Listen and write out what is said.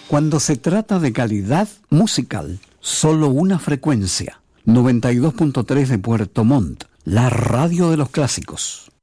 Cuando se trata de calidad musical, solo una frecuencia. 92.3 de Puerto Montt, la radio de los clásicos.